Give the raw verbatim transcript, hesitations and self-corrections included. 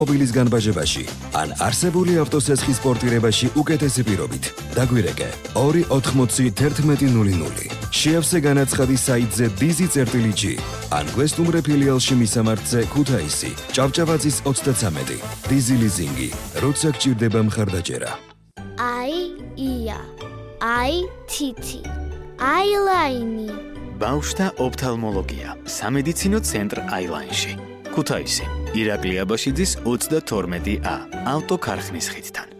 მობილის განბაჟებაში ან არსებული ავტოსესხის პორტირებაში უკეთესი პირობით. დაგვირეკე ორი ოთხმოცი თერთმეტი ნული ნული. შეავსე განაცხადი საიტზე დიზი წერტილი ჯი ან გვესტუმრე ფილიალში მისამართზე ქუთაისი, ჭავჭავაძის ოცდაცამეტი. დიზი ლიზინგი, როცა გჭირდება მხარდაჭერა. აი ია, აი თითი, აილაინი. ბავშვთა ოფთალმოლოგია, სამედიცინო ცენტრ აილაინში. ქუთაისი, ირაკლი აბაშიძის ოცდათორმეტი ა, ავტოქარხნის ხიდთან.